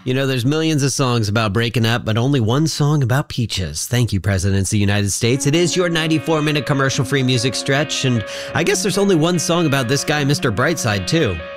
You know, there's millions of songs about breaking up, but only one song about peaches. Thank you, Presidents of the United States. It is your 94-minute commercial-free music stretch, and I guess there's only one song about this guy, Mr. Brightside, too.